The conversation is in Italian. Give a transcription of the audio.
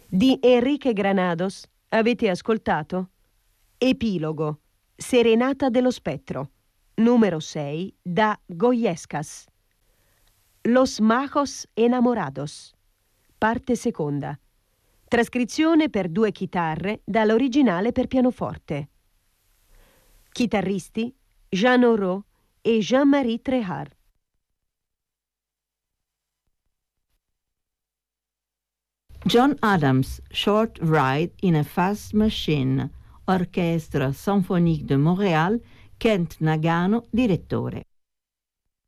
Di Enrique Granados avete ascoltato Epilogo, Serenata dello Spettro, numero 6 da Goyescas. Los Majos Enamorados, parte seconda. Trascrizione per 2 chitarre dall'originale per pianoforte. Chitarristi Jean Aurault e Jean-Marie Trehard. John Adams, Short Ride in a Fast Machine, Orchestre Symphonique de Montréal, Kent Nagano, direttore.